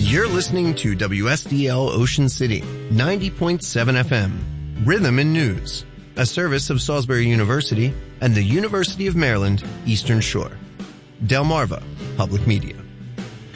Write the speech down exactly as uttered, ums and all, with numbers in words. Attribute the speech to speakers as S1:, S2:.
S1: You're listening to W S D L Ocean City, ninety point seven F M, Rhythm and News, a service of Salisbury University and the University of Maryland, Eastern Shore. Delmarva Public Media.